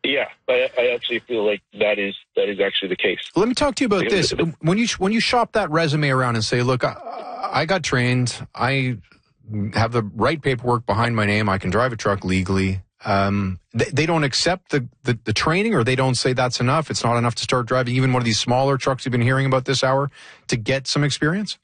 Yeah, I actually feel like that is actually the case. Let me talk to you about this. When you shop that resume around and say, look, I got trained, I have the right paperwork behind my name, I can drive a truck legally. They don't accept the training, or they don't say that's enough. It's not enough to start driving even one of these smaller trucks you've been hearing about this hour to get some experience.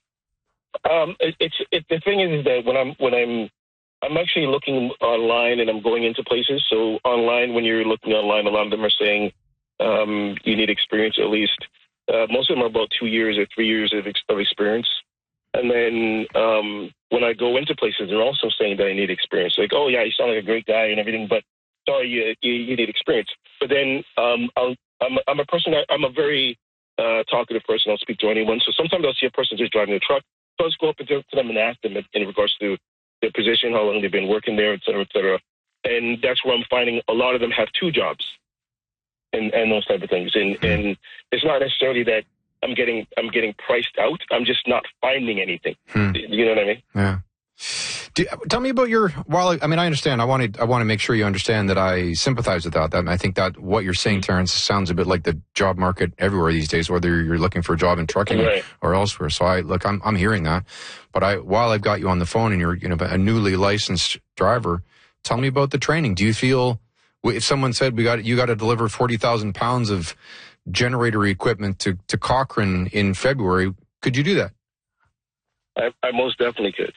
The thing is that when I'm actually looking online and I'm going into places. So online, when you're looking online, a lot of them are saying you need experience at least. Most of them are about 2 years or 3 years of experience. And then when I go into places, they're also saying that I need experience. Like, oh, yeah, you sound like a great guy and everything, but sorry, you need experience. But then I'm a person, I'm a very talkative person. I'll speak to anyone. So sometimes I'll see a person just driving a truck. So I'll just go up to them and ask them in regards to their position, how long they've been working there, et cetera, et cetera. And that's where I'm finding a lot of them have 2 jobs and those type of things. And it's not necessarily that I'm getting priced out. I'm just not finding anything. You know what I mean? Yeah. Tell me about I understand. I want to make sure you understand that I sympathize with that. I think that what you're saying, Terrence, sounds a bit like the job market everywhere these days, whether you're looking for a job in trucking or elsewhere. So I'm hearing that. But while I've got you on the phone and you're a newly licensed driver, tell me about the training. Do you feel, if someone said you got to deliver 40,000 pounds of generator equipment to Cochrane in February, could you do that? I most definitely could.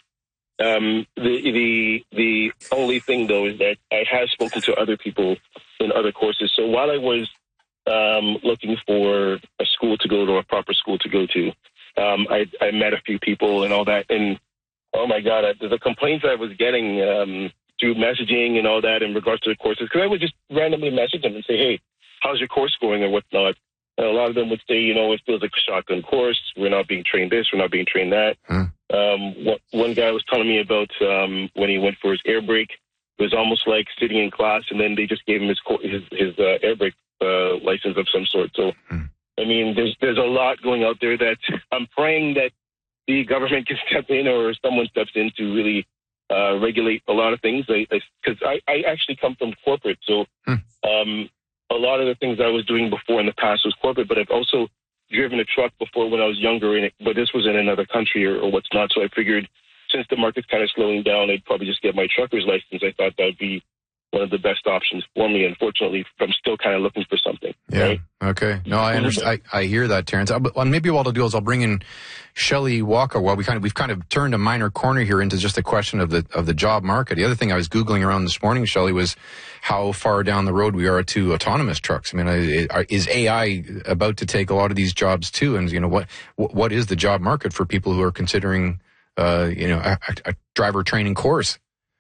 The only thing, though, is that I have spoken to other people in other courses. So while I was looking for a school to go to, a proper school to go to, I met a few people and all that. And, oh, my God, the complaints I was getting through messaging and all that in regards to the courses, because I would just randomly message them and say, hey, how's your course going or whatnot? And a lot of them would say, it feels like a shotgun course. We're not being trained this. We're not being trained that. One guy was telling me about when he went for his air brake. It was almost like sitting in class, and then they just gave him his air brake license of some sort. So, I mean, there's a lot going out there that I'm praying that the government can step in or someone steps in to really regulate a lot of things. Because I actually come from corporate, so a lot of the things I was doing before in the past was corporate, but I've also driven a truck before when I was younger, but this was in another country or what's not. So I figured since the market's kind of slowing down, I'd probably just get my trucker's license. I thought that would be one of the best options for me. Unfortunately, I'm still kind of looking for something. Yeah. Right? Okay. No, I understand. I hear that, Terrence. Maybe what I'll do is I'll bring in Shelley Walker. Well, we've kind of turned a minor corner here into just a question of the job market. The other thing I was Googling around this morning, Shelley, was how far down the road we are to autonomous trucks. I mean, is AI about to take a lot of these jobs too? And what is the job market for people who are considering a driver training course?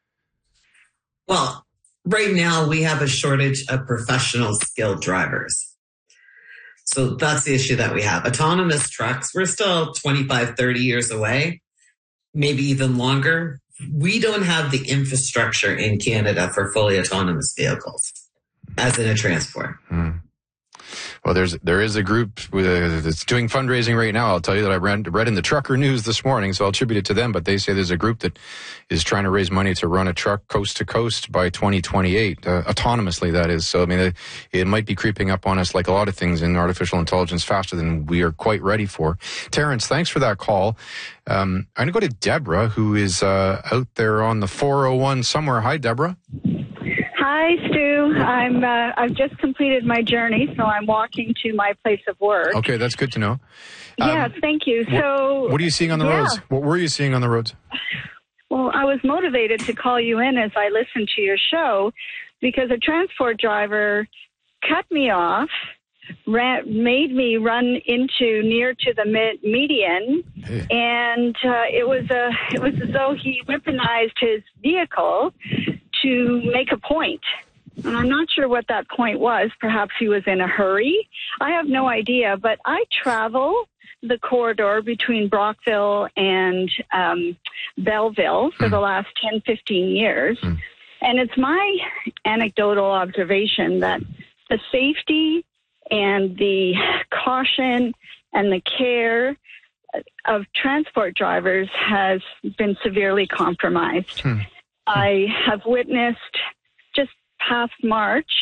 Well, right now we have a shortage of professional skilled drivers. So that's the issue that we have. Autonomous trucks, we're still 25, 30 years away, maybe even longer. We don't have the infrastructure in Canada for fully autonomous vehicles, as in a transport. Well, there is a group that's doing fundraising right now. I'll tell you that I read in the Trucker News this morning, so I'll attribute it to them. But they say there's a group that is trying to raise money to run a truck coast to coast by 2028, autonomously, that is. So, I mean, it might be creeping up on us like a lot of things in artificial intelligence faster than we are quite ready for. Terrence, thanks for that call. I'm going to go to Deborah, who is out there on the 401 somewhere. Hi, Deborah. Hi, Stu. I've just completed my journey, so I'm walking to my place of work. Okay, that's good to know. Yes, thank you. So, what are you seeing on the roads? What were you seeing on the roads? Well, I was motivated to call you in as I listened to your show because a transport driver cut me off, made me run near to the median, and it was as though he weaponized his vehicle to make a point. And I'm not sure what that point was. Perhaps he was in a hurry. I have no idea, but I travel the corridor between Brockville and Belleville for the last 10, 15 years. And it's my anecdotal observation that the safety and the caution and the care of transport drivers has been severely compromised. I have witnessed just past March